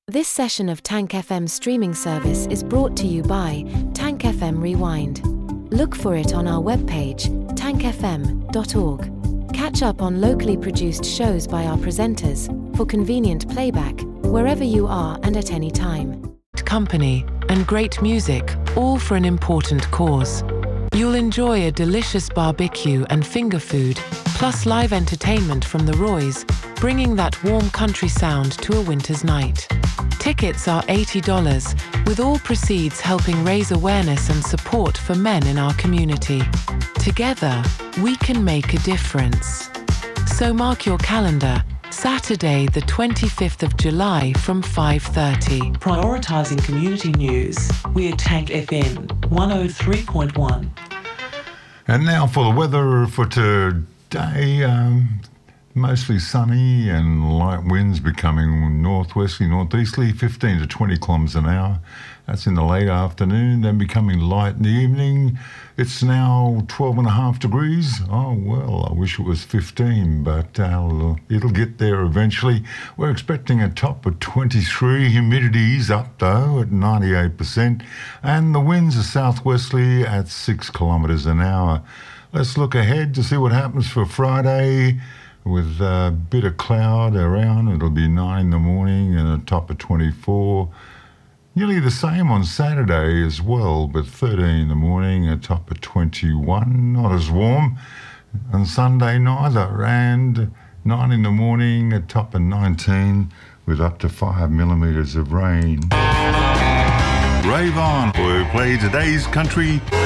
This session of Tank FM streaming service is brought to you by Tank FM Rewind. Look for it on our webpage, tankfm.org. Catch up on locally produced shows by our presenters, for convenient playback, wherever you are and at any time. Company and great music, all for an important cause. You'll enjoy a delicious barbecue and finger food, plus live entertainment from the Roys, bringing that warm country sound to a winter's night. Tickets are $80, with all proceeds helping raise awareness and support for men in our community. Together, we can make a difference. So mark your calendar, Saturday the 25th of July from 5:30. Prioritising community news, we're Tank FM 103.1. And now for the weather for today. Mostly sunny and light winds becoming northwesterly, northeasterly, 15 to 20 kilometres an hour. That's in the late afternoon, then becoming light in the evening. It's now 12.5 degrees. Oh, well, I wish it was 15, but it'll get there eventually. We're expecting a top of 23. Humidity's up, though, at 98%. And the winds are southwesterly at 6 kilometres an hour. Let's look ahead to see what happens for Friday. With a bit of cloud around, it'll be 9 in the morning and a top of 24. Nearly the same on Saturday as well, but 13 in the morning, a top of 21, not as warm. On Sunday neither, and 9 in the morning, a top of 19 with up to 5 millimetres of rain. Rave on, we play today's country.